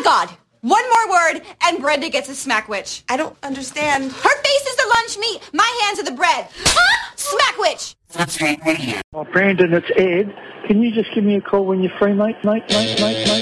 God. One more word, and Brenda gets a smack witch. I don't understand. Her face is the lunch meat. My hands are the bread. Smack witch. Oh, Brandon, it's Ed. Can you just give me a call when you're free, mate?